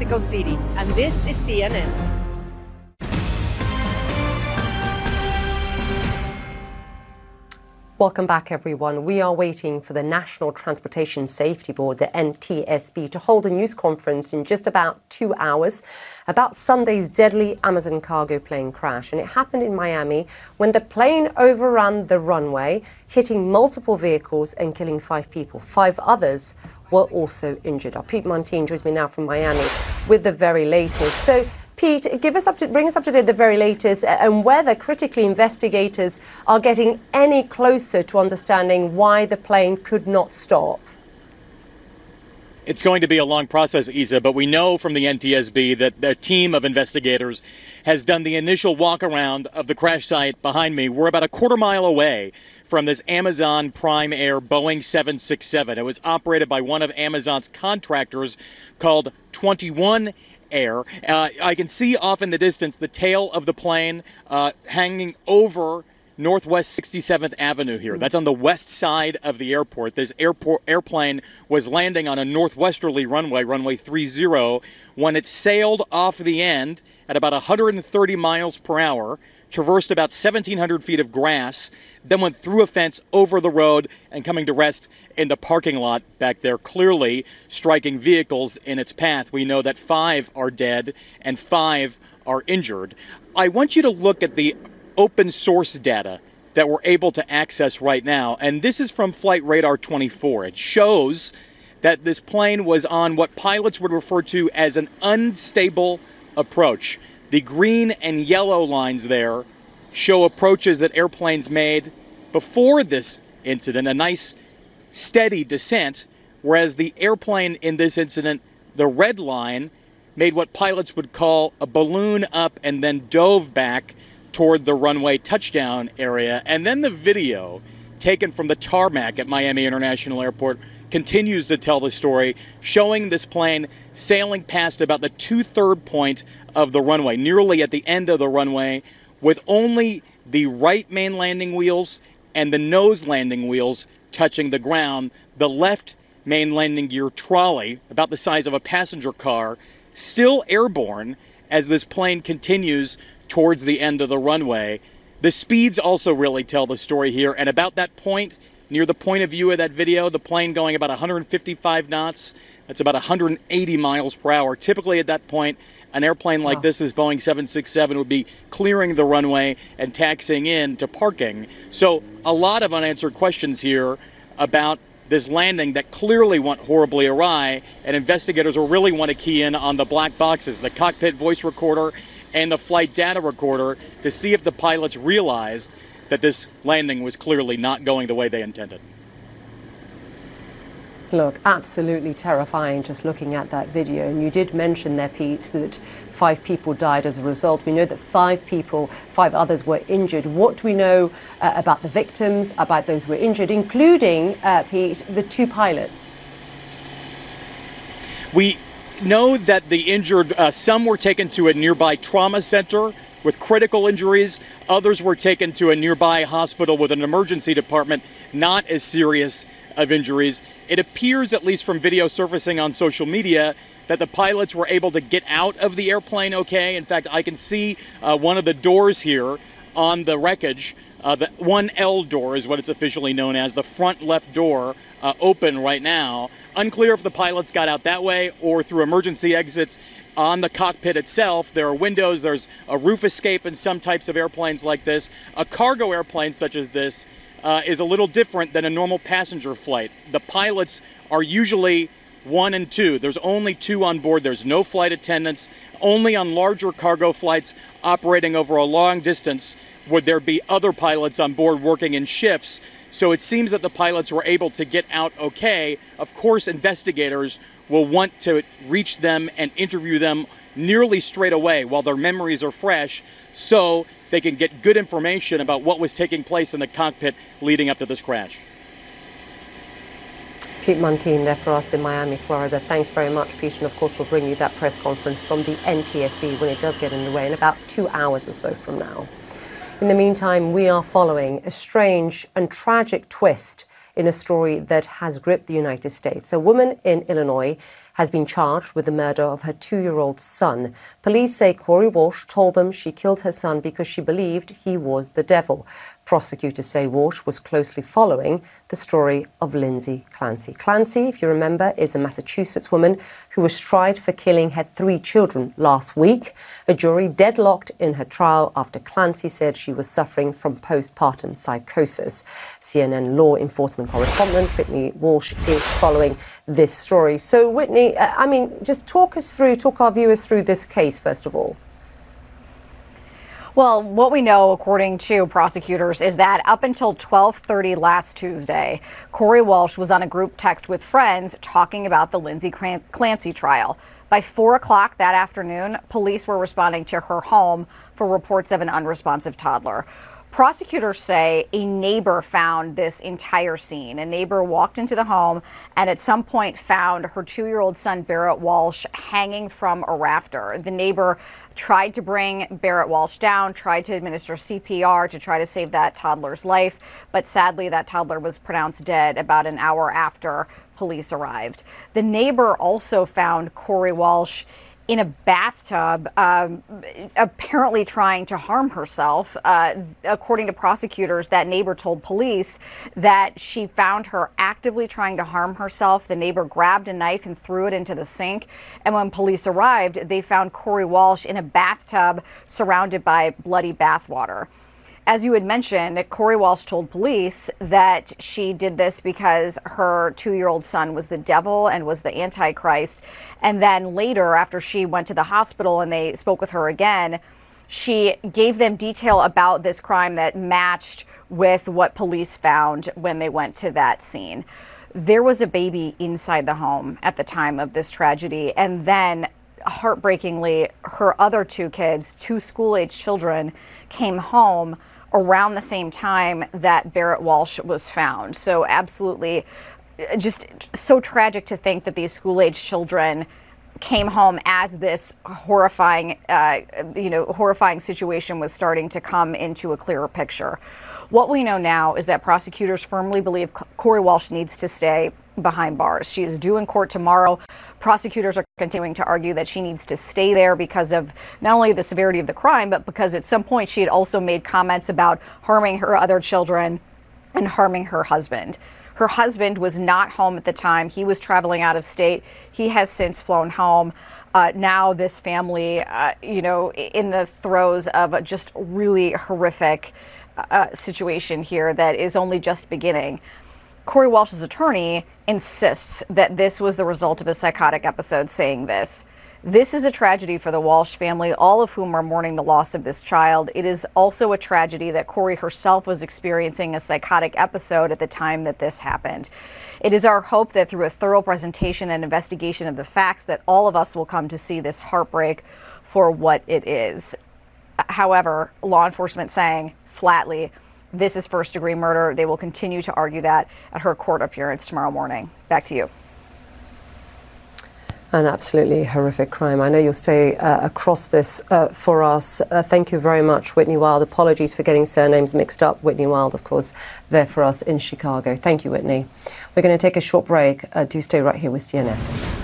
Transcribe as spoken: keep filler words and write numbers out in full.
Mexico City, and this is C N N. Welcome back, everyone. We are waiting for the National Transportation Safety Board, the N T S B, to hold a news conference in just about two hours about Sunday's deadly Amazon cargo plane crash. And it happened in Miami when the plane overran the runway, hitting multiple vehicles and killing five people. Five others were also injured. Our Pete Montine joins me now from Miami with the very latest. So, Pete, give us up to, bring us up to date the very latest and whether critically investigators are getting any closer to understanding why the plane could not stop. It's going to be a long process, Isa, but we know from the N T S B that their team of investigators has done the initial walk around of the crash site behind me. We're about a quarter mile away from this Amazon Prime Air Boeing seven sixty-seven. It was operated by one of Amazon's contractors called twenty-one Air. Uh, I can see off in the distance the tail of the plane uh, hanging over Northwest sixty-seventh Avenue here. That's on the west side of the airport. This airport airplane was landing on a northwesterly runway, runway three zero, when it sailed off the end at about one hundred thirty miles per hour, traversed about seventeen hundred feet of grass, then went through a fence over the road and coming to rest in the parking lot back there, clearly striking vehicles in its path. We know that five are dead and five are injured. I want you to look at the open source data that we're able to access right now, and this is from Flight Radar twenty-four. It shows that this plane was on what pilots would refer to as an unstable approach. The green and yellow lines there show approaches that airplanes made before this incident, a nice steady descent, whereas the airplane in this incident, the red line, made what pilots would call a balloon up and then dove back toward the runway touchdown area. And then the video taken from the tarmac at Miami International Airport continues to tell the story, showing this plane sailing past about the two-third point of the runway, nearly at the end of the runway, with only the right main landing wheels and the nose landing wheels touching the ground. The left main landing gear trolley, about the size of a passenger car, still airborne as this plane continues towards the end of the runway. The speeds also really tell the story here, and about that point, near the point of view of that video, the plane going about one hundred fifty-five knots. That's about one hundred eighty miles per hour. Typically at that point, an airplane like this, this Boeing seven sixty-seven, would be clearing the runway and taxiing in to parking. So a lot of unanswered questions here about this landing that clearly went horribly awry, and investigators will really want to key in on the black boxes, the cockpit voice recorder and the flight data recorder, to see if the pilots realized that this landing was clearly not going the way they intended. Look, absolutely terrifying just looking at that video. And you did mention there, Pete, that five people died as a result. We know that five people, five others were injured. What do we know uh, about the victims, about those who were injured, including, uh, Pete, the two pilots? We know that the injured, uh, some were taken to a nearby trauma center with critical injuries. Others were taken to a nearby hospital with an emergency department, not as serious of injuries. It appears, at least from video surfacing on social media, that the pilots were able to get out of the airplane okay. In fact, I can see uh, one of the doors here on the wreckage, uh, the one L door is what it's officially known as, the front left door, uh, open right now. Unclear if the pilots got out that way or through emergency exits on the cockpit itself. There are windows, there's a roof escape in some types of airplanes like this. A cargo airplane such as this uh, is a little different than a normal passenger flight. The pilots are usually one and two. There's only two on board. There's no flight attendants. Only on larger cargo flights operating over a long distance would there be other pilots on board working in shifts. So it seems that the pilots were able to get out okay. Of course, investigators will want to reach them and interview them nearly straight away while their memories are fresh, so they can get good information about what was taking place in the cockpit leading up to this crash. Pete Montine there for us in Miami, Florida. Thanks very much, Pete. And of course, we'll bring you that press conference from the N T S B when it does get underway in about two hours or so from now. In the meantime, we are following a strange and tragic twist in a story that has gripped the United States. A woman in Illinois has been charged with the murder of her two-year-old son. Police say Corey Walsh told them she killed her son because she believed he was the devil. Prosecutors say Walsh was closely following the story of Lindsay Clancy. Clancy, if you remember, is a Massachusetts woman who was tried for killing her three children last week. A jury deadlocked in her trial after Clancy said she was suffering from postpartum psychosis. C N N law enforcement correspondent Whitney Walsh is following this story. So, Whitney, I mean, just talk us through, talk our viewers through this case, first of all. Well, what we know, according to prosecutors, is that up until twelve thirty last Tuesday, Corey Walsh was on a group text with friends talking about the Lindsay Clancy trial. By four o'clock that afternoon, police were responding to her home for reports of an unresponsive toddler. Prosecutors say a neighbor found this entire scene. A neighbor walked into the home and at some point found her two-year-old son, Barrett Walsh, hanging from a rafter. The neighbor tried to bring Barrett Walsh down, tried to administer C P R to try to save that toddler's life, but sadly that toddler was pronounced dead about an hour after police arrived. The neighbor also found Corey Walsh in a bathtub, um, apparently trying to harm herself. Uh, according to prosecutors, that neighbor told police that she found her actively trying to harm herself. The neighbor grabbed a knife and threw it into the sink. And when police arrived, they found Corey Walsh in a bathtub surrounded by bloody bathwater. As you had mentioned, Corey Walsh told police that she did this because her two-year-old son was the devil and was the Antichrist. And then later, after she went to the hospital and they spoke with her again, she gave them detail about this crime that matched with what police found when they went to that scene. There was a baby inside the home at the time of this tragedy. And then, heartbreakingly, her other two kids, two school-age children, came home around the same time that Barrett Walsh was found. So absolutely just so tragic to think that these school-age children came home as this horrifying, uh, you know, horrifying situation was starting to come into a clearer picture. What we know now is that prosecutors firmly believe Corey Walsh needs to stay behind bars. She is due in court tomorrow. Prosecutors are continuing to argue that she needs to stay there because of not only the severity of the crime, but because at some point she had also made comments about harming her other children and harming her husband. Her husband was not home at the time. He was traveling out of state. He has since flown home. Uh, now this family, uh, you know, in the throes of a just really horrific uh, situation here that is only just beginning. Corey Walsh's attorney insists that this was the result of a psychotic episode, saying this. This is a tragedy for the Walsh family, all of whom are mourning the loss of this child. It is also a tragedy that Corey herself was experiencing a psychotic episode at the time that this happened. It is our hope that through a thorough presentation and investigation of the facts that all of us will come to see this heartbreak for what it is. However, law enforcement saying flatly, this is first-degree murder. They will continue to argue that at her court appearance tomorrow morning. Back to you. An absolutely horrific crime. I know you'll stay uh, across this uh, for us. Uh, thank you very much, Whitney Wild. Apologies for getting surnames mixed up. Whitney Wild, of course, there for us in Chicago. Thank you, Whitney. We're going to take a short break. Uh, do stay right here with C N N.